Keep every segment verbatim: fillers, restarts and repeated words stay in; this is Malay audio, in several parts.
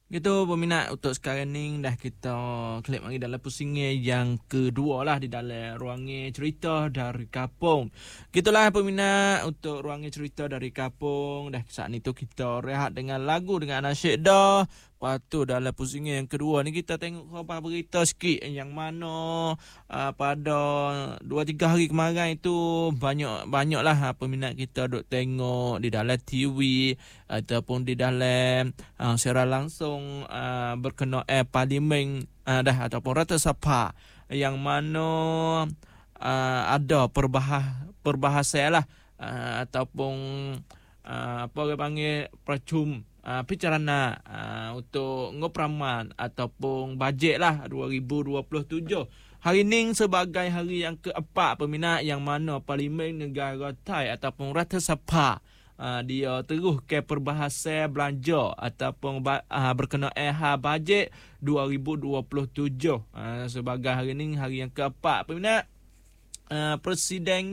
Gitu peminat untuk sekarang ni dah kita klik mari dalam pusingnya yang kedua lah di dalam ruangnya cerita dari Kapung. Gitulah peminat untuk ruangnya cerita dari Kapung. Dah saat ni tu kita rehat dengan lagu dengan nasyid dah. Lepas tu dalam pusingnya yang kedua ni kita tengok khabar berita sikit yang mana uh, pada dua tiga hari kemarin itu banyak banyaklah uh, peminat kita duk tengok di dalam T V ataupun di dalam uh, siaran langsung uh, berkenaan eh, parlimen uh, dah ataupun Ratna Sabha yang mana uh, ada perbahas perbahasan lah uh, ataupun uh, apa orang panggil percum uh, bicarana uh, untuk ngopraman ataupun bajet lah dua ribu dua puluh tujuh. Hari ini sebagai hari yang keempat peminat yang mana Parlimen Negara Thai ataupun Ratna Sabha Uh, dia terus ke perbahasan belanja ataupun uh, berkenaan hal bajet dua ribu dua puluh tujuh uh, sebagai hari ini hari yang keempat peminat uh, Presiden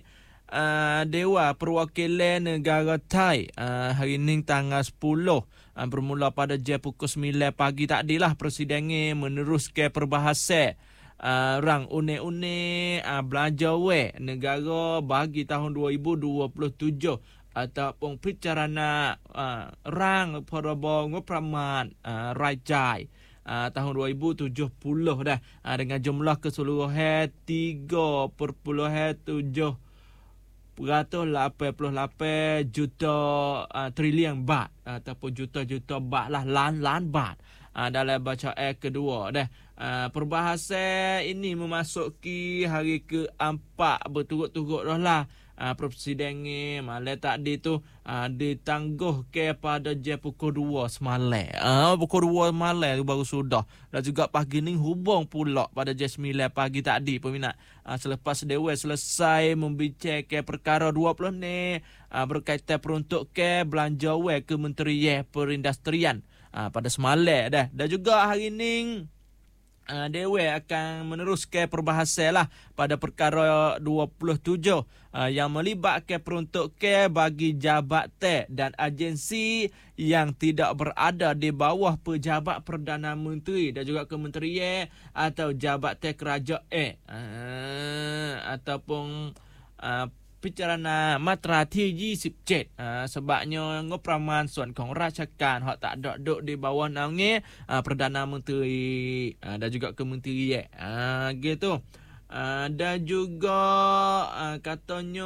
uh, Dewan Perwakilan Negara Thai uh, hari ini tanggal sepuluh uh, bermula pada jam pukul sembilan pagi tadilah Presiden meneruskan perbahasan Uh, rang une-une uh, belanja we negara bagi tahun dua ribu dua puluh tujuh ataupun bicarana uh, rang peraba ngopraman uh, rajai uh, tahun dua ribu tujuh puluh dah uh, dengan jumlah keseluruhan tiga perpuluhan tujuh beratus lapan puluh lapan juta uh, trilion baht ataupun juta-juta baht lah lan-lan baht uh, dalam bacaan kedua dah. Uh, perbahasan ini memasuki hari keempat berturut-turut dah lah. Uh, Presiden ni malam tadi tu uh, ditangguh ke pada jam pukul dua semalam. Uh, pukul dua malam tu baru sudah. Dan juga pagi ni hubung pula pada jam sembilan pagi tadi peminat. Uh, selepas Dewan selesai membicarakan perkara dua puluh ni uh, berkaitan peruntuk ke belanja we Kementerian Perindustrian uh, pada semalam dah. Dan juga hari ni Uh, Dewan akan meneruskan perbahasan lah pada perkara dua puluh tujuh uh, yang melibatkan peruntukan bagi jabatan dan agensi yang tidak berada di bawah pejabat Perdana Menteri dan juga kementerian atau jabatan kerajaan uh, ataupun uh, bicarana matraที่ยี่สิบเจ็ด uh, sebabnya ngopraman soan kong rasakan hak tak ada duduk di bawah naungan uh, Perdana Menteri uh, dan juga kementerian uh, gitu uh, dan juga uh, katanya